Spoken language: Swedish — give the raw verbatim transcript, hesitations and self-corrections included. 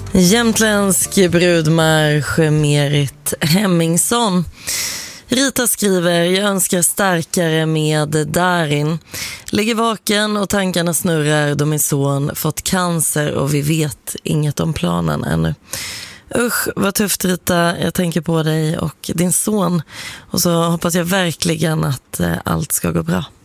Jämtländsk brudmarsch, Merit Hemmingsson. Rita skriver: jag önskar starkare med Darin. Ligger vaken och tankarna snurrar då min son fått cancer och vi vet inget om planen ännu. Usch, vad tufft, Rita. Jag tänker på dig och din son. Och så hoppas jag verkligen att allt ska gå bra.